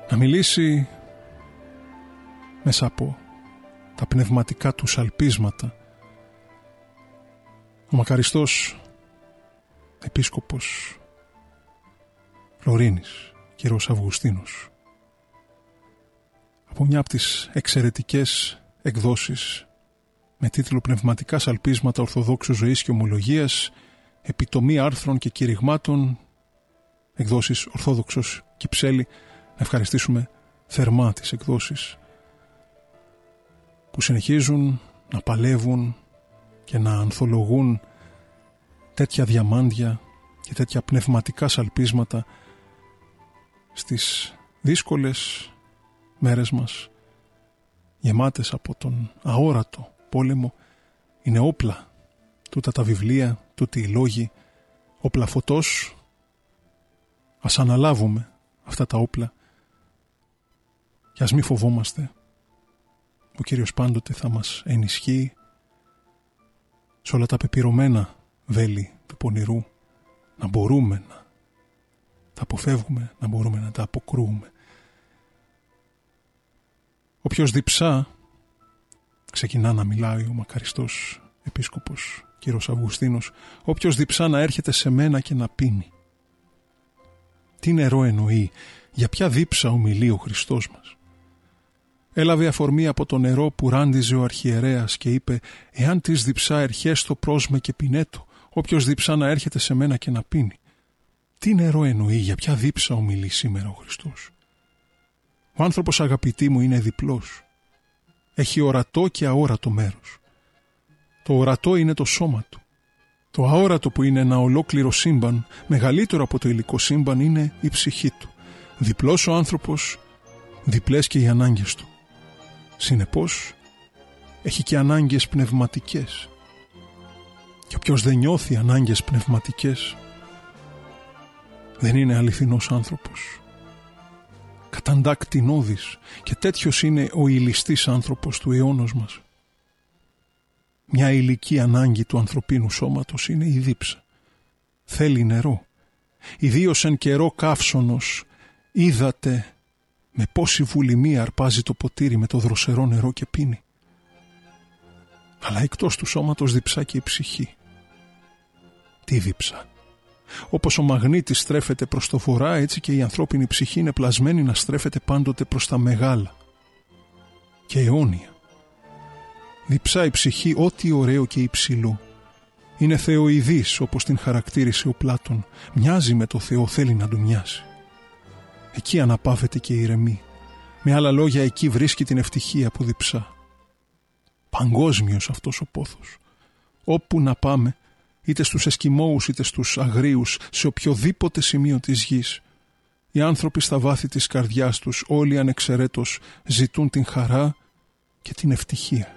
να μιλήσει μέσα από τα πνευματικά του αλπίσματα ο μακαριστός επίσκοπος Φλωρίνης, κύριος Αυγουστίνος, από μια από τις εξαιρετικές εκδόσεις με τίτλο «Πνευματικά σαλπίσματα Ορθοδόξου Ζωής και Ομολογίας, επιτομή άρθρων και κηρυγμάτων», εκδόσεις Ορθόδοξος Κυψέλη. Να ευχαριστήσουμε θερμά τις εκδόσεις που συνεχίζουν να παλεύουν και να ανθολογούν τέτοια διαμάντια και τέτοια πνευματικά σαλπίσματα στις δύσκολες μέρες μας, γεμάτες από τον αόρατο πόλεμο. Είναι όπλα τούτα τα βιβλία, τούτοι οι λόγοι, όπλα φωτός. Ας αναλάβουμε αυτά τα όπλα και ας μη φοβόμαστε. Ο Κύριος πάντοτε θα μας ενισχύει σε όλα τα πεπειρωμένα βέλη του πονηρού, να μπορούμε να τα αποφεύγουμε, να μπορούμε να τα αποκρούουμε. Όποιος διψά, ξεκινά να μιλάει ο μακαριστός επίσκοπος κύριος Αυγουστίνος, όποιος διψά να έρχεται σε μένα και να πίνει. Τι νερό εννοεί, για ποια δίψα ομιλεί ο Χριστός μας? Έλαβε αφορμή από το νερό που ράντιζε ο αρχιερέας και είπε «Εάν της διψά ερχέστο πρόσμε και πινέτο, όποιος διψά να έρχεται σε μένα και να πίνει». Τι νερό εννοεί, για ποια δίψα ομιλεί σήμερα ο Χριστός? Ο άνθρωπος, αγαπητοί μου, είναι διπλός. Έχει ορατό και αόρατο μέρος. Το ορατό είναι το σώμα του. Το αόρατο, που είναι ένα ολόκληρο σύμπαν, μεγαλύτερο από το υλικό σύμπαν, είναι η ψυχή του. Διπλός ο άνθρωπος, διπλές και οι ανάγκες του. Συνεπώς, έχει και ανάγκες πνευματικές. Και όποιος δεν νιώθει ανάγκες πνευματικές, δεν είναι αληθινός άνθρωπος. Καταντά κτηνώδης, και τέτοιος είναι ο ηλιστής άνθρωπος του αιώνος μας. Μια υλική ανάγκη του ανθρωπίνου σώματος είναι η δίψα. Θέλει νερό. Ιδίως εν καιρό καύσωνος, είδατε με πόση βουλημία αρπάζει το ποτήρι με το δροσερό νερό και πίνει. Αλλά εκτός του σώματος διψά και η ψυχή. Τι δίψα? Όπως ο μαγνήτης στρέφεται προς το βορρά, έτσι και η ανθρώπινη ψυχή είναι πλασμένη να στρέφεται πάντοτε προς τα μεγάλα και αιώνια. Διψά η ψυχή ό,τι ωραίο και υψηλό. Είναι θεοειδής, όπως την χαρακτήρισε ο Πλάτων. Μοιάζει με το Θεό, θέλει να του μοιάσει. Εκεί αναπαύεται και ηρεμεί. Με άλλα λόγια, εκεί βρίσκει την ευτυχία που διψά. Παγκόσμιος αυτός ο πόθος. Όπου να πάμε, είτε στους Εσκιμώους είτε στους Αγρίους, σε οποιοδήποτε σημείο της γης, οι άνθρωποι στα βάθη της καρδιάς τους, όλοι ανεξαιρέτως, ζητούν την χαρά και την ευτυχία.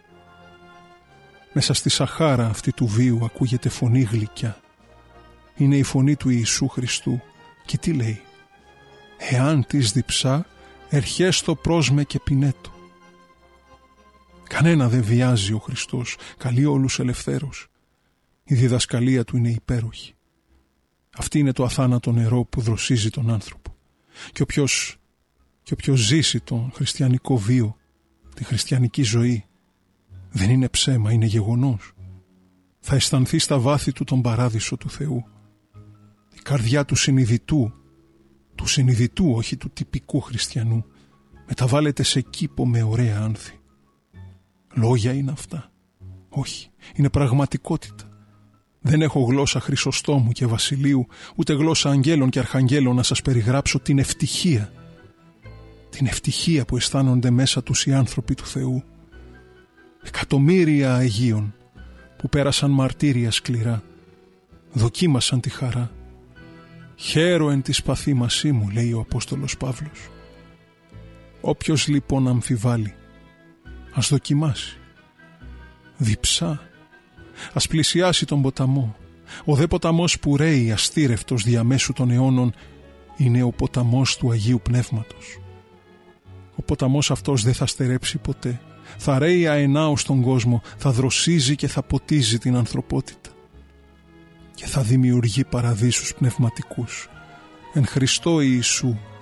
Μέσα στη σαχάρα αυτή του βίου ακούγεται φωνή γλυκιά. Είναι η φωνή του Ιησού Χριστού. Και τι λέει? «Εάν της διψά, ερχέστο πρόσμε και πινέτο». Κανένα δεν βιάζει ο Χριστός, καλεί όλους ελευθέρως. Η διδασκαλία του είναι υπέροχη. Αυτή είναι το αθάνατο νερό που δροσίζει τον άνθρωπο. Και όποιος ζήσει τον χριστιανικό βίο, τη χριστιανική ζωή, δεν είναι ψέμα, είναι γεγονός. Θα αισθανθεί στα βάθη του τον παράδεισο του Θεού. Η καρδιά του συνειδητού, όχι του τυπικού χριστιανού, μεταβάλλεται σε κήπο με ωραία άνθη. Λόγια είναι αυτά? Όχι, είναι πραγματικότητα. Δεν έχω γλώσσα Χρυσοστόμου και Βασιλείου, ούτε γλώσσα αγγέλων και αρχαγγέλων να σας περιγράψω την ευτυχία. Την ευτυχία που αισθάνονται μέσα τους οι άνθρωποι του Θεού. Εκατομμύρια Αγίων που πέρασαν μαρτύρια σκληρά, δοκίμασαν τη χαρά. «Χαίρο εν τη παθήμασή μου», λέει ο Απόστολος Παύλος. Όποιος λοιπόν αμφιβάλλει, ας δοκιμάσει. Διψά, ας πλησιάσει τον ποταμό. Ο δε ποταμός που ρέει αστήρευτος διαμέσου των αιώνων είναι ο ποταμός του Αγίου Πνεύματος. Ο ποταμός αυτός δεν θα στερέψει ποτέ. Θα ρέει αενάως στον κόσμο, θα δροσίζει και θα ποτίζει την ανθρωπότητα και θα δημιουργεί παραδείσους πνευματικούς. Εν Χριστώ Ιησού